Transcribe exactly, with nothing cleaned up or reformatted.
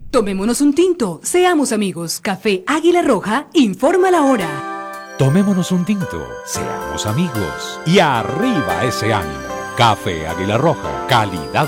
Tomémonos un tinto, seamos amigos. Café Águila Roja, informa la hora. Tomémonos un tinto, seamos amigos. Y arriba ese ánimo. Café Águila Roja, calidad